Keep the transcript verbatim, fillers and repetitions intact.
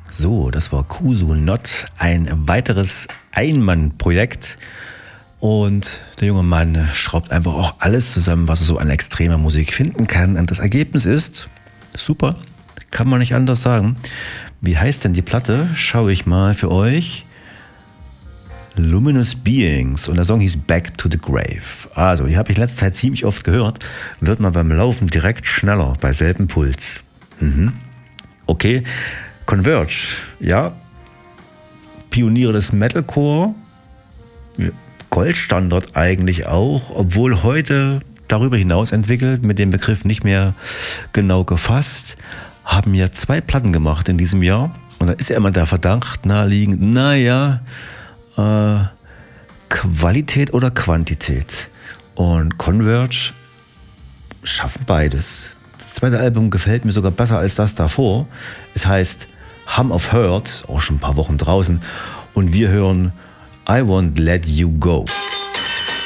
So, das war Kusu Not, ein weiteres Ein-Mann-Projekt. Und der junge Mann schraubt einfach auch alles zusammen, was er so an extremer Musik finden kann. Und das Ergebnis ist super, kann man nicht anders sagen. Wie heißt denn die Platte? Schaue ich mal für euch. Luminous Beings. Und der Song hieß Back to the Grave. Also, die habe ich in letzter Zeit ziemlich oft gehört. Wird man beim Laufen direkt schneller, bei selben Puls. Mhm. Okay. Converge, ja. Pioniere des Metalcore. Goldstandard eigentlich auch, obwohl heute darüber hinaus entwickelt, mit dem Begriff nicht mehr genau gefasst, haben ja zwei Platten gemacht in diesem Jahr. Und da ist ja immer der Verdacht naheliegend, naja, äh, Qualität oder Quantität. Und Converge schaffen beides. Das zweite Album gefällt mir sogar besser als das davor. Es heißt Hum of Hurt, auch schon ein paar Wochen draußen. Und wir hören I Won't Let You Go.